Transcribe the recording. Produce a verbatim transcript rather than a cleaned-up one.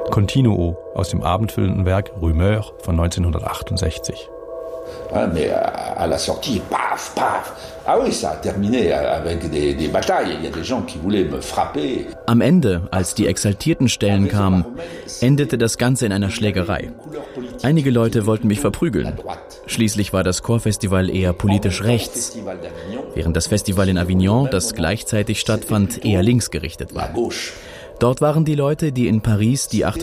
Continuo aus dem abendfüllenden Werk Rumeur von neunzehnhundertachtundsechzig. Ah, mais à la sortie, paf, paf. Ah oui, ça a terminé avec des, des batailles. Il y a des gens qui voulaient me frapper. Am Ende, als die exaltierten Stellen kamen, endete das Ganze in einer Schlägerei. Einige Leute wollten mich verprügeln. Schließlich war das Chorfestival eher politisch rechts, während das Festival in Avignon, das gleichzeitig stattfand, eher links gerichtet war. Dort waren die Leute, die in Paris die